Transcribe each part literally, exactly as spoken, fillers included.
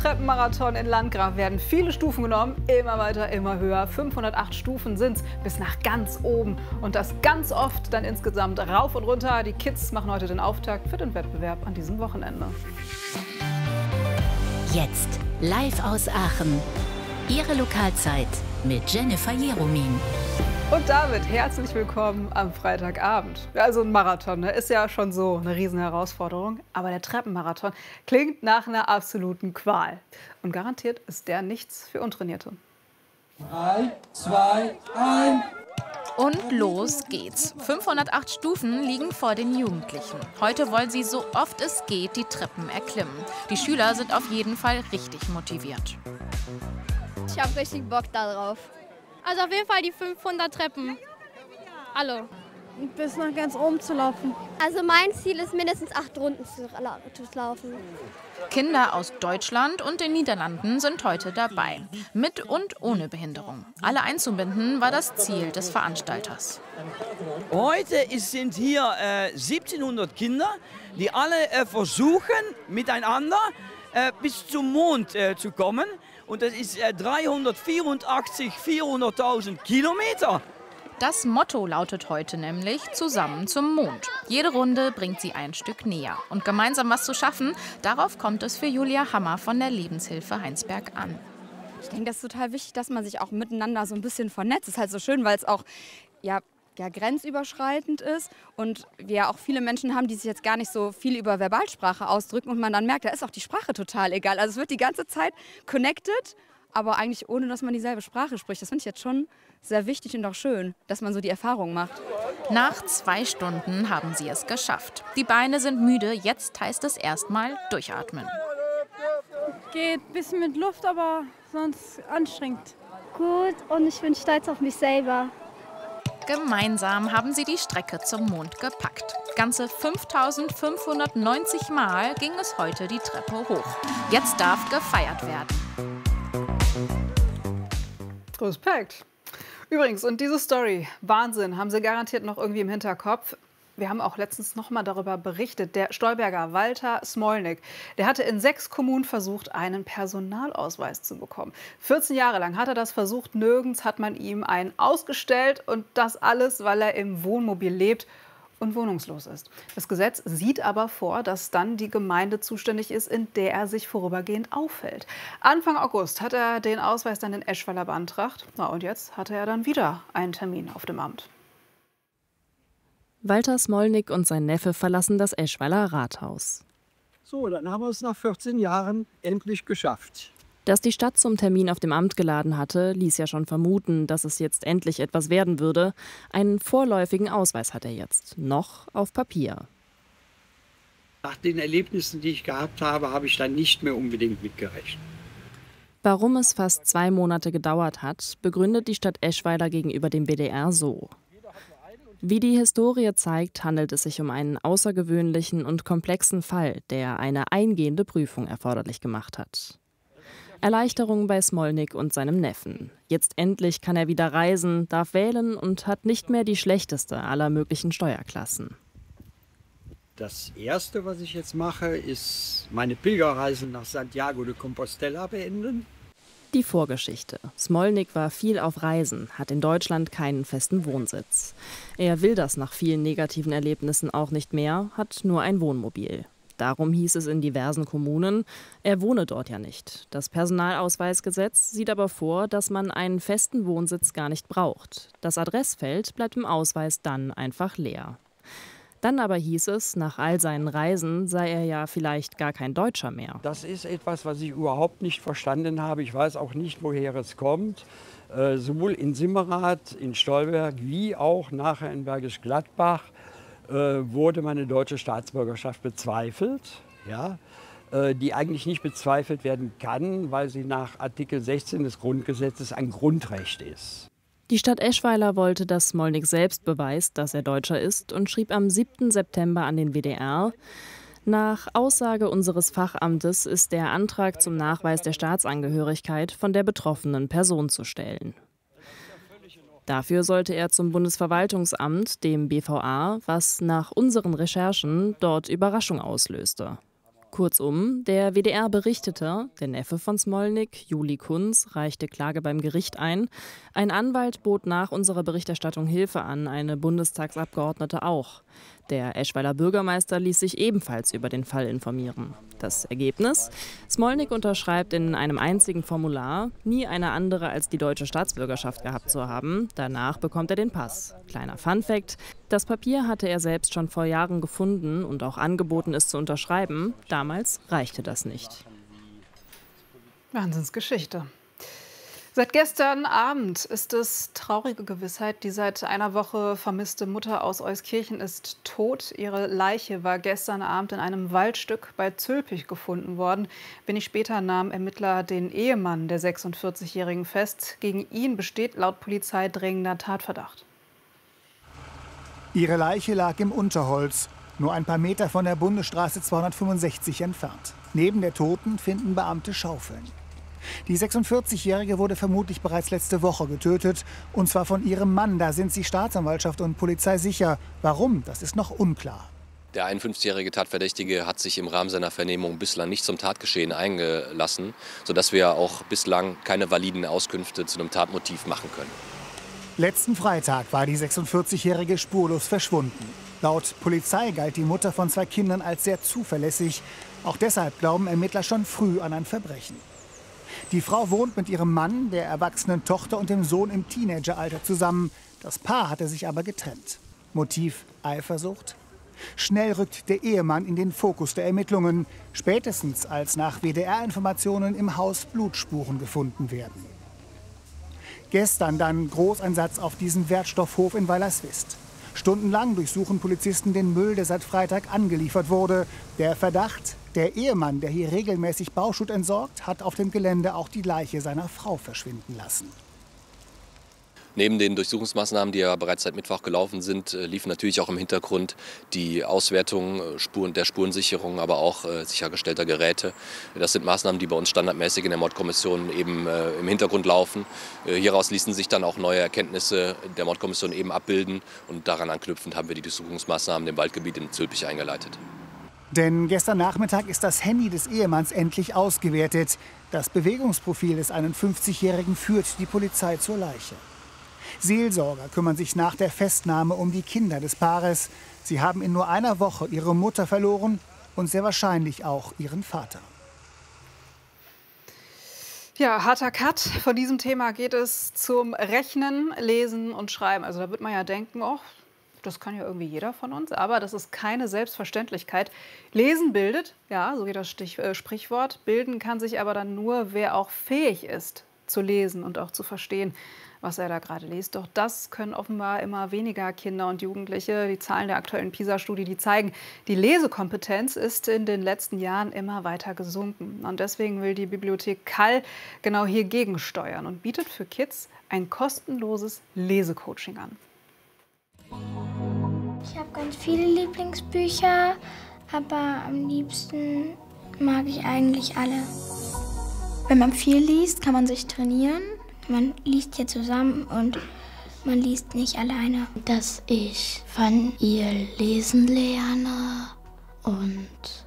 Treppenmarathon in Landgraf werden viele Stufen genommen, immer weiter, immer höher. fünfhundertacht Stufen sind es bis nach ganz oben und das ganz oft dann insgesamt rauf und runter. Die Kids machen heute den Auftakt für den Wettbewerb an diesem Wochenende. Jetzt live aus Aachen. Ihre Lokalzeit mit Jennifer Jeromin. Und damit herzlich willkommen am Freitagabend. Also ein Marathon, ne? Ist ja schon so eine Riesenherausforderung. Aber der Treppenmarathon klingt nach einer absoluten Qual. Und garantiert ist der nichts für Untrainierte. Drei, zwei, eins. Und los geht's. fünfhundertacht Stufen liegen vor den Jugendlichen. Heute wollen sie so oft es geht die Treppen erklimmen. Die Schüler sind auf jeden Fall richtig motiviert. Ich habe richtig Bock darauf. Also auf jeden Fall die fünfhundert Treppen. Alle. Bis nach ganz oben zu laufen. Also mein Ziel ist mindestens acht Runden zu laufen. Kinder aus Deutschland und den Niederlanden sind heute dabei. Mit und ohne Behinderung. Alle einzubinden war das Ziel des Veranstalters. Heute ist, sind hier äh, siebzehnhundert Kinder, die alle äh, versuchen, miteinander äh, bis zum Mond äh, zu kommen. Und das ist äh, dreihundertvierundachtzig, vierhunderttausend Kilometer. Das Motto lautet heute nämlich zusammen zum Mond. Jede Runde bringt sie ein Stück näher. Und gemeinsam was zu schaffen, darauf kommt es für Julia Hammer von der Lebenshilfe Heinsberg an. Ich denke, das ist total wichtig, dass man sich auch miteinander so ein bisschen vernetzt. Das ist halt so schön, weil es auch ja, ja, grenzüberschreitend ist und wir auch viele Menschen haben, die sich jetzt gar nicht so viel über Verbalsprache ausdrücken und man dann merkt, da ist auch die Sprache total egal. Also es wird die ganze Zeit connected, aber eigentlich ohne, dass man dieselbe Sprache spricht. Das finde ich jetzt schon sehr wichtig und auch schön, dass man so die Erfahrung macht. Nach zwei Stunden haben sie es geschafft. Die Beine sind müde, jetzt heißt es erstmal durchatmen. Geht ein bisschen mit Luft, aber sonst anstrengend. Gut und ich bin stolz auf mich selber. Gemeinsam haben sie die Strecke zum Mond gepackt. Ganze fünftausendfünfhundertneunzig Mal ging es heute die Treppe hoch. Jetzt darf gefeiert werden. Respekt. Übrigens, und diese Story, Wahnsinn, haben Sie garantiert noch irgendwie im Hinterkopf. Wir haben auch letztens noch mal darüber berichtet. Der Stolberger Walter Smolnik, der hatte in sechs Kommunen versucht, einen Personalausweis zu bekommen. vierzehn Jahre lang hat er das versucht. Nirgends hat man ihm einen ausgestellt. Und das alles, weil er im Wohnmobil lebt und wohnungslos ist. Das Gesetz sieht aber vor, dass dann die Gemeinde zuständig ist, in der er sich vorübergehend aufhält. Anfang August hat er den Ausweis dann in Eschweiler beantragt. Na, und jetzt hatte er dann wieder einen Termin auf dem Amt. Walter Smolnik und sein Neffe verlassen das Eschweiler Rathaus. So, dann haben wir es nach vierzehn Jahren endlich geschafft. Dass die Stadt zum Termin auf dem Amt geladen hatte, ließ ja schon vermuten, dass es jetzt endlich etwas werden würde. Einen vorläufigen Ausweis hat er jetzt, noch auf Papier. Nach den Erlebnissen, die ich gehabt habe, habe ich dann nicht mehr unbedingt mitgerechnet. Warum es fast zwei Monate gedauert hat, begründet die Stadt Eschweiler gegenüber dem B D R so. Wie die Historie zeigt, handelt es sich um einen außergewöhnlichen und komplexen Fall, der eine eingehende Prüfung erforderlich gemacht hat. Erleichterung bei Smolnik und seinem Neffen. Jetzt endlich kann er wieder reisen, darf wählen und hat nicht mehr die schlechteste aller möglichen Steuerklassen. Das Erste, was ich jetzt mache, ist meine Pilgerreise nach Santiago de Compostela beenden. Die Vorgeschichte. Smolnik war viel auf Reisen, hat in Deutschland keinen festen Wohnsitz. Er will das nach vielen negativen Erlebnissen auch nicht mehr, hat nur ein Wohnmobil. Darum hieß es in diversen Kommunen, er wohne dort ja nicht. Das Personalausweisgesetz sieht aber vor, dass man einen festen Wohnsitz gar nicht braucht. Das Adressfeld bleibt im Ausweis dann einfach leer. Dann aber hieß es, nach all seinen Reisen sei er ja vielleicht gar kein Deutscher mehr. Das ist etwas, was ich überhaupt nicht verstanden habe. Ich weiß auch nicht, woher es kommt. Äh, sowohl in Simmerath, in Stolberg, wie auch nachher in Bergisch Gladbach äh, wurde meine deutsche Staatsbürgerschaft bezweifelt. Ja? Äh, die eigentlich nicht bezweifelt werden kann, weil sie nach Artikel sechzehn des Grundgesetzes ein Grundrecht ist. Die Stadt Eschweiler wollte, dass Smolnik selbst beweist, dass er Deutscher ist und schrieb am siebten September an den W D R, nach Aussage unseres Fachamtes ist der Antrag zum Nachweis der Staatsangehörigkeit von der betroffenen Person zu stellen. Dafür sollte er zum Bundesverwaltungsamt, dem B V A, was nach unseren Recherchen dort Überraschung auslöste. Kurzum, der W D R berichtete, der Neffe von Smolnik, Juli Kunz, reichte Klage beim Gericht ein. Ein Anwalt bot nach unserer Berichterstattung Hilfe an, eine Bundestagsabgeordnete auch. Der Eschweiler Bürgermeister ließ sich ebenfalls über den Fall informieren. Das Ergebnis? Smolnik unterschreibt in einem einzigen Formular, nie eine andere als die deutsche Staatsbürgerschaft gehabt zu haben. Danach bekommt er den Pass. Kleiner Funfact: Das Papier hatte er selbst schon vor Jahren gefunden und auch angeboten, es zu unterschreiben. Damals reichte das nicht. Wahnsinnsgeschichte. Seit gestern Abend ist es traurige Gewissheit. Die seit einer Woche vermisste Mutter aus Euskirchen ist tot. Ihre Leiche war gestern Abend in einem Waldstück bei Zülpich gefunden worden. Wenig später nahmen Ermittler den Ehemann der sechsundvierzigjährigen fest. Gegen ihn besteht laut Polizei dringender Tatverdacht. Ihre Leiche lag im Unterholz, nur ein paar Meter von der Bundesstraße zweihundertfünfundsechzig entfernt. Neben der Toten finden Beamte Schaufeln. Die sechsundvierzigjährige wurde vermutlich bereits letzte Woche getötet, und zwar von ihrem Mann. Da sind sich Staatsanwaltschaft und Polizei sicher. Warum, das ist noch unklar. Der einundfünfzigjährige Tatverdächtige hat sich im Rahmen seiner Vernehmung bislang nicht zum Tatgeschehen eingelassen, sodass wir auch bislang keine validen Auskünfte zu einem Tatmotiv machen können. Letzten Freitag war die sechsundvierzigjährige spurlos verschwunden. Laut Polizei galt die Mutter von zwei Kindern als sehr zuverlässig. Auch deshalb glauben Ermittler schon früh an ein Verbrechen. Die Frau wohnt mit ihrem Mann, der erwachsenen Tochter und dem Sohn im Teenageralter zusammen. Das Paar hatte sich aber getrennt. Motiv Eifersucht? Schnell rückt der Ehemann in den Fokus der Ermittlungen, spätestens als nach W D R-Informationen im Haus Blutspuren gefunden werden. Gestern dann Großeinsatz auf diesem Wertstoffhof in Weilerswist. Stundenlang durchsuchen Polizisten den Müll, der seit Freitag angeliefert wurde. Der Verdacht: Der Ehemann, der hier regelmäßig Bauschutt entsorgt, hat auf dem Gelände auch die Leiche seiner Frau verschwinden lassen. Neben den Durchsuchungsmaßnahmen, die ja bereits seit Mittwoch gelaufen sind, liefen natürlich auch im Hintergrund die Auswertung Spuren, der Spurensicherung, aber auch äh, sichergestellter Geräte. Das sind Maßnahmen, die bei uns standardmäßig in der Mordkommission eben äh, im Hintergrund laufen. Äh, hieraus ließen sich dann auch neue Erkenntnisse der Mordkommission eben abbilden, und daran anknüpfend haben wir die Durchsuchungsmaßnahmen im Waldgebiet in Zülpich eingeleitet. Denn gestern Nachmittag ist das Handy des Ehemanns endlich ausgewertet. Das Bewegungsprofil des einundfünfzigjährigen führt die Polizei zur Leiche. Seelsorger kümmern sich nach der Festnahme um die Kinder des Paares. Sie haben in nur einer Woche ihre Mutter verloren und sehr wahrscheinlich auch ihren Vater. Ja, harter Cut. Von diesem Thema geht es zum Rechnen, Lesen und Schreiben. Also da wird man ja denken, oh, das kann ja irgendwie jeder von uns, aber das ist keine Selbstverständlichkeit. Lesen bildet, ja, so geht das Stich, äh, Sprichwort. Bilden kann sich aber dann nur, wer auch fähig ist, zu lesen und auch zu verstehen, was er da gerade liest. Doch das können offenbar immer weniger Kinder und Jugendliche. Die Zahlen der aktuellen PISA-Studie, die zeigen, die Lesekompetenz ist in den letzten Jahren immer weiter gesunken. Und deswegen will die Bibliothek Kall genau hier gegensteuern und bietet für Kids ein kostenloses Lesecoaching an. Ich habe ganz viele Lieblingsbücher, aber am liebsten mag ich eigentlich alle. Wenn man viel liest, kann man sich trainieren. Man liest hier zusammen und man liest nicht alleine. Dass ich von ihr lesen lerne und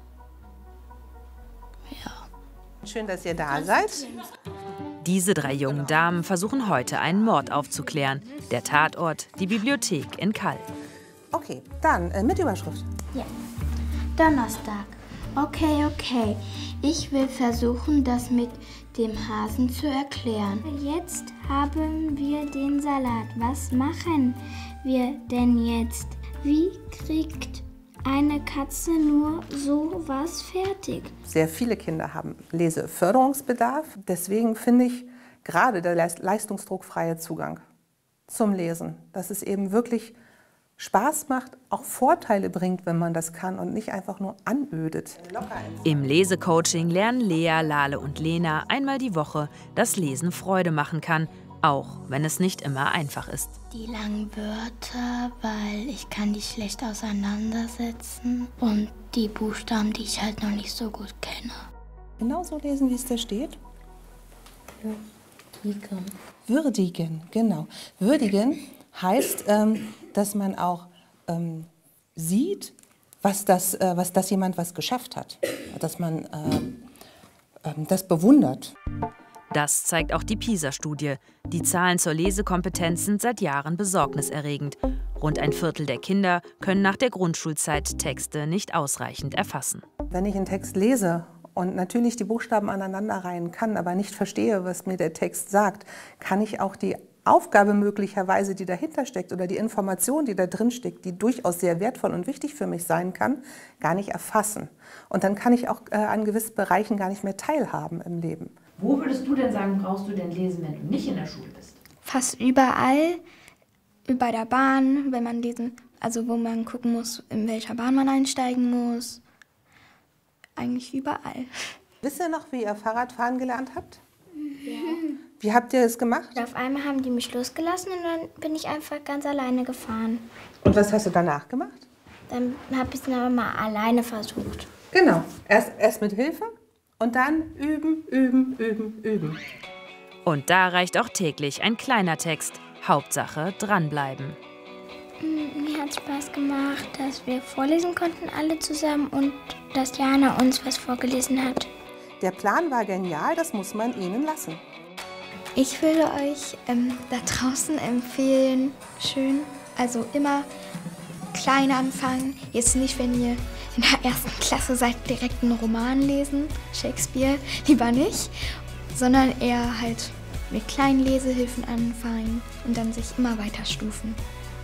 ja. Schön, dass ihr da seid. Diese drei jungen Damen versuchen heute einen Mord aufzuklären. Der Tatort, die Bibliothek in Kall. Okay, dann äh, mit Überschrift. Ja. Donnerstag. Okay, okay. Ich will versuchen, das mit dem Hasen zu erklären. Jetzt haben wir den Salat. Was machen wir denn jetzt? Wie kriegt eine Katze nur so was fertig? Sehr viele Kinder haben Leseförderungsbedarf. Deswegen finde ich gerade der leistungsdruckfreie Zugang zum Lesen, dass es eben wirklich Spaß macht, auch Vorteile bringt, wenn man das kann und nicht einfach nur anödet. Im Lesecoaching lernen Lea, Lale und Lena einmal die Woche, dass Lesen Freude machen kann, auch wenn es nicht immer einfach ist. Die langen Wörter, weil ich kann die schlecht auseinandersetzen, und die Buchstaben, die ich halt noch nicht so gut kenne. Genauso lesen, wie es da steht? Würdigen. Würdigen, genau. Würdigen heißt, ähm, dass man auch ähm, sieht, was das, äh, was das jemand was geschafft hat, dass man äh, äh, das bewundert. Das zeigt auch die PISA-Studie. Die Zahlen zur Lesekompetenz sind seit Jahren besorgniserregend. Rund ein Viertel der Kinder können nach der Grundschulzeit Texte nicht ausreichend erfassen. Wenn ich einen Text lese und natürlich die Buchstaben aneinanderreihen kann, aber nicht verstehe, was mir der Text sagt, kann ich auch die Aufgabe möglicherweise, die dahinter steckt, oder die Information, die da drin steckt, die durchaus sehr wertvoll und wichtig für mich sein kann, gar nicht erfassen. Und dann kann ich auch äh, an gewissen Bereichen gar nicht mehr teilhaben im Leben. Wo würdest du denn sagen, brauchst du denn lesen, wenn du nicht in der Schule bist? Fast überall, bei der Bahn, wenn man lesen, also wo man gucken muss, in welcher Bahn man einsteigen muss. Eigentlich überall. Wisst ihr noch, wie ihr Fahrradfahren gelernt habt? Ja. Wie habt ihr es gemacht? Auf einmal haben die mich losgelassen und dann bin ich einfach ganz alleine gefahren. Und was hast du danach gemacht? Dann habe ich es aber mal alleine versucht. Genau, erst, erst mit Hilfe und dann üben, üben, üben, üben. Und da reicht auch täglich ein kleiner Text. Hauptsache dranbleiben. Mir hat Spaß gemacht, dass wir vorlesen konnten, alle zusammen, und dass Jana uns was vorgelesen hat. Der Plan war genial, das muss man ihnen lassen. Ich würde euch ähm, da draußen empfehlen, schön, also immer klein anfangen. Jetzt nicht, wenn ihr in der ersten Klasse seid, direkt einen Roman lesen, Shakespeare, lieber nicht, sondern eher halt mit kleinen Lesehilfen anfangen und dann sich immer weiter stufen.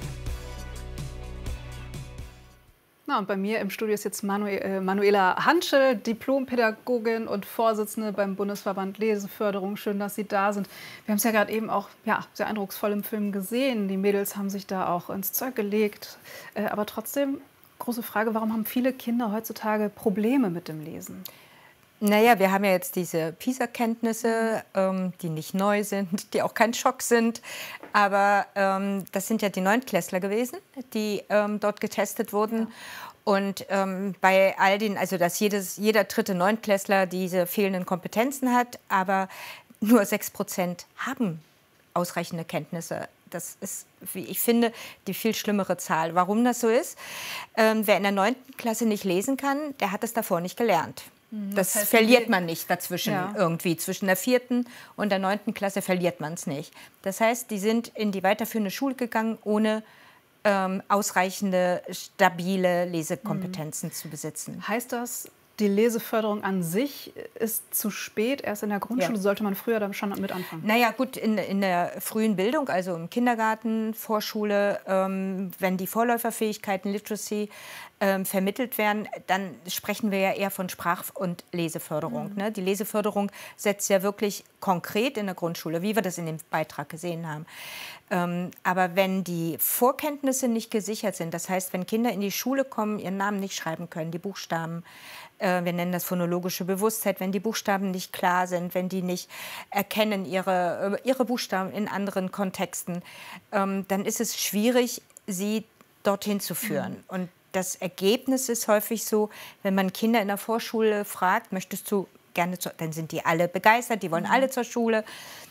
Na, und bei mir im Studio ist jetzt Manu äh, Manuela Hanschel, Diplompädagogin und Vorsitzende beim Bundesverband Leseförderung. Schön, dass Sie da sind. Wir haben es ja gerade eben auch ja, sehr eindrucksvoll im Film gesehen. Die Mädels haben sich da auch ins Zeug gelegt. Äh, aber trotzdem, große Frage, warum haben viele Kinder heutzutage Probleme mit dem Lesen? Naja, wir haben ja jetzt diese PISA-Kenntnisse, ähm, die nicht neu sind, die auch kein Schock sind. Aber ähm, das sind ja die Neuntklässler gewesen, die ähm, dort getestet wurden. Ja. Und ähm, bei all den, also dass jedes, jeder dritte Neuntklässler diese fehlenden Kompetenzen hat, aber nur sechs Prozent haben ausreichende Kenntnisse. Das ist, wie ich finde, die viel schlimmere Zahl. Warum das so ist? Ähm, wer in der neunten Klasse nicht lesen kann, der hat es davor nicht gelernt. Das, das heißt, verliert man nicht dazwischen ja. irgendwie. Zwischen der vierten und der neunten Klasse verliert man es nicht. Das heißt, die sind in die weiterführende Schule gegangen, ohne ähm, ausreichende, stabile Lesekompetenzen mhm. zu besitzen. Heißt das, die Leseförderung an sich ist zu spät? Erst in der Grundschule ja. sollte man früher dann schon mit anfangen? Naja, gut, in, in der frühen Bildung, also im Kindergarten, Vorschule, ähm, wenn die Vorläuferfähigkeiten, Literacy, ähm, vermittelt werden, dann sprechen wir ja eher von Sprach- und Leseförderung. Mhm. Ne? Die Leseförderung setzt ja wirklich konkret in der Grundschule, wie wir das in dem Beitrag gesehen haben. Ähm, aber wenn die Vorkenntnisse nicht gesichert sind, das heißt, wenn Kinder in die Schule kommen, ihren Namen nicht schreiben können, die Buchstaben, äh, wir nennen das phonologische Bewusstheit, wenn die Buchstaben nicht klar sind, wenn die nicht erkennen ihre, ihre Buchstaben in anderen Kontexten, ähm, dann ist es schwierig, sie dorthin zu führen. Mhm. Und das Ergebnis ist häufig so, wenn man Kinder in der Vorschule fragt, möchtest du gerne, zu, dann sind die alle begeistert, die wollen mhm. alle zur Schule.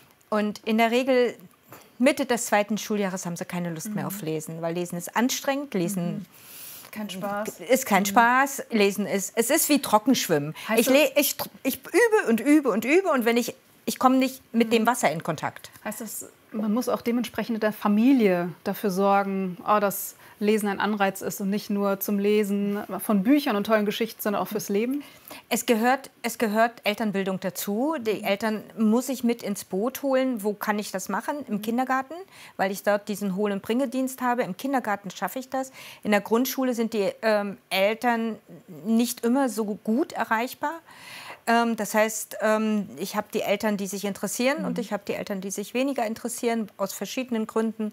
Und in der Regel Mitte des zweiten Schuljahres haben sie keine Lust mhm. mehr auf Lesen, weil Lesen ist anstrengend, Lesen mhm. kein Spaß. ist kein mhm. Spaß, Lesen ist, es ist wie Trockenschwimmen. Ich, le, ich, ich übe und übe und übe und wenn ich, ich komme nicht mit mhm. dem Wasser in Kontakt. Heißt das, man muss auch dementsprechend in der Familie dafür sorgen, oh, dass Lesen ein Anreiz ist und nicht nur zum Lesen von Büchern und tollen Geschichten, sondern auch fürs Leben? Es gehört, es gehört Elternbildung dazu. Die Eltern muss ich mit ins Boot holen. Wo kann ich das machen? Im Kindergarten, weil ich dort diesen Hol- und Bringedienst habe. Im Kindergarten schaffe ich das. In der Grundschule sind die ähm, Eltern nicht immer so gut erreichbar. Ähm, das heißt, ähm, ich habe die Eltern, die sich interessieren, mhm. und ich habe die Eltern, die sich weniger interessieren, aus verschiedenen Gründen.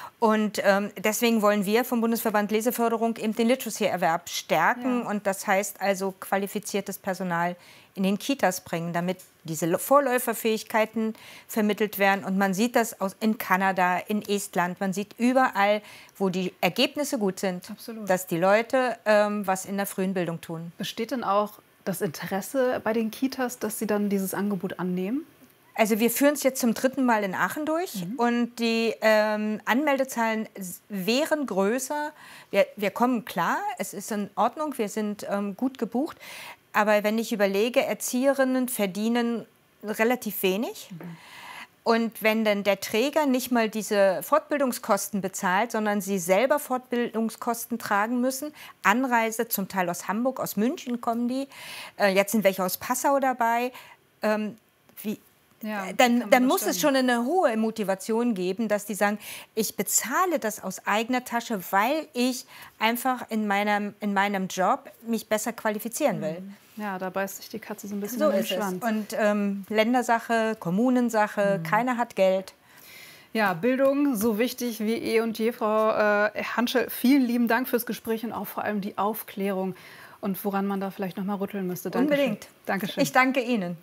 Und ähm, deswegen wollen wir vom Bundesverband Leseförderung eben den Literacy-Erwerb stärken. Ja. Und das heißt also qualifiziertes Personal in den Kitas bringen, damit diese Vorläuferfähigkeiten vermittelt werden. Und man sieht das aus, in Kanada, in Estland, man sieht überall, wo die Ergebnisse gut sind, Absolut. dass die Leute ähm, was in der frühen Bildung tun. Besteht denn auch das Interesse bei den Kitas, dass sie dann dieses Angebot annehmen? Also wir führen es jetzt zum dritten Mal in Aachen durch mhm. und die ähm, Anmeldezahlen wären größer. Wir, wir kommen klar, es ist in Ordnung, wir sind ähm, gut gebucht. Aber wenn ich überlege, Erzieherinnen verdienen relativ wenig. Mhm. Und wenn dann der Träger nicht mal diese Fortbildungskosten bezahlt, sondern sie selber Fortbildungskosten tragen müssen, Anreise zum Teil aus Hamburg, aus München kommen die, äh, jetzt sind welche aus Passau dabei, ähm, wie, ja, dann, dann muss es schon eine hohe Motivation geben, dass die sagen, ich bezahle das aus eigener Tasche, weil ich einfach in meinem, in meinem Job mich besser qualifizieren will. Ja, da beißt sich die Katze so ein bisschen so in den ist Schwanz. Es. Und ähm, Ländersache, Kommunensache, mhm. keiner hat Geld. Ja, Bildung, so wichtig wie eh und je, Frau äh, Hanschel. Vielen lieben Dank fürs Gespräch und auch vor allem die Aufklärung und woran man da vielleicht noch mal rütteln müsste. Dankeschön. Unbedingt. Dankeschön. Ich danke Ihnen.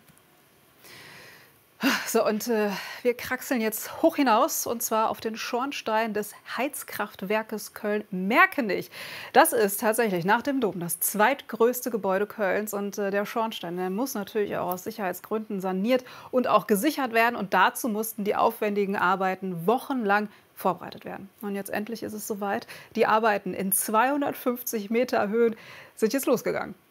So, und äh, wir kraxeln jetzt hoch hinaus, und zwar auf den Schornstein des Heizkraftwerkes Köln-Merkenich. Das ist tatsächlich nach dem Dom das zweitgrößte Gebäude Kölns. Und äh, der Schornstein, der muss natürlich auch aus Sicherheitsgründen saniert und auch gesichert werden. Und dazu mussten die aufwendigen Arbeiten wochenlang vorbereitet werden. Und jetzt endlich ist es soweit. Die Arbeiten in zweihundertfünfzig Meter Höhe sind jetzt losgegangen.